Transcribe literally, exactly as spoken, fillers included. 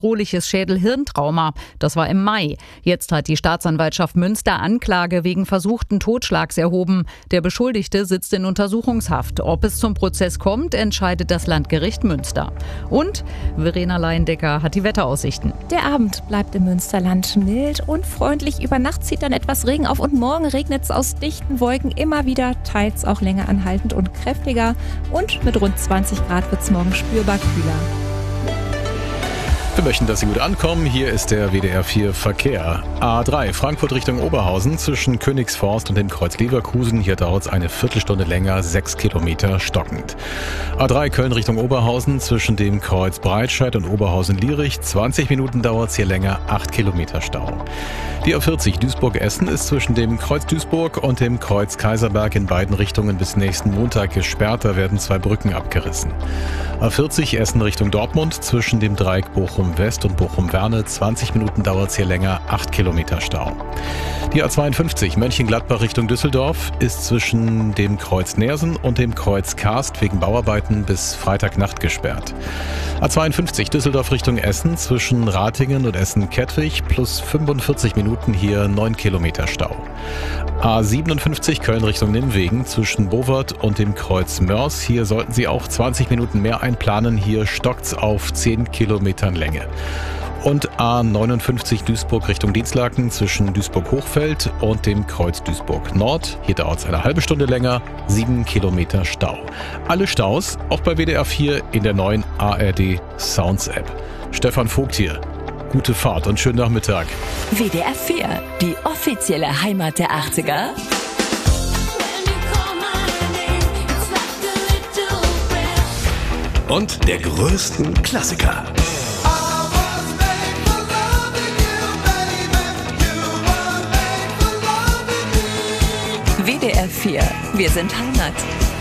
bedrohliches Schädel-Hirntrauma. Das war im Mai. Jetzt hat die Staatsanwaltschaft Münster Anklage wegen versuchten Totschlags erhoben. Der Beschuldigte sitzt in Untersuchungshaft. Ob es zum Prozess kommt, entscheidet das Landgericht Münster. Und Verena Leindecker hat die Wetteraussichten. Der Abend bleibt im Münsterland mild und freundlich. Über Nacht zieht dann etwas Regen auf und morgen regnet es aus dichten Wolken immer wieder, teils auch länger anhaltend und kräftiger. Und mit rund zwanzig Grad wird es morgen spürbar kühler. Wir möchten, dass Sie gut ankommen. Hier ist der W D R vier Verkehr. A drei Frankfurt Richtung Oberhausen zwischen Königsforst und dem Kreuz Leverkusen. Hier dauert es eine Viertelstunde länger, sechs Kilometer stockend. A drei Köln Richtung Oberhausen zwischen dem Kreuz Breitscheid und Oberhausen-Lierich. zwanzig Minuten dauert es hier länger, acht Kilometer Stau. Die A vierzig Duisburg-Essen ist zwischen dem Kreuz Duisburg und dem Kreuz Kaiserberg in beiden Richtungen bis nächsten Montag gesperrt. Da werden zwei Brücken abgerissen. A vierzig Essen Richtung Dortmund zwischen dem Dreieck Bochum West und Bochum-Werne. zwanzig Minuten dauert es hier länger, acht Kilometer Stau. Die A zweiundfünfzig Mönchengladbach Richtung Düsseldorf ist zwischen dem Kreuz Neersen und dem Kreuz Karst wegen Bauarbeiten bis Freitagnacht gesperrt. A zweiundfünfzig Düsseldorf Richtung Essen zwischen Ratingen und Essen-Kettwig plus fünfundvierzig Minuten hier neun Kilometer Stau. A siebenundfünfzig Köln Richtung Nimwegen zwischen Bovert und dem Kreuz Mörs. Hier sollten Sie auch zwanzig Minuten mehr einplanen. Hier stockt's auf zehn Kilometern Länge. Und A neunundfünfzig Duisburg Richtung Dienstlaken zwischen Duisburg-Hochfeld und dem Kreuz Duisburg Nord. Hier dauert es eine halbe Stunde länger, sieben Kilometer Stau. Alle Staus, auch bei W D R vier in der neuen A R D Sounds App. Stefan Vogt hier. Gute Fahrt und schönen Nachmittag. W D R vier, die offizielle Heimat der achtziger. Und der größten Klassiker. W D R vier, wir sind Heimat.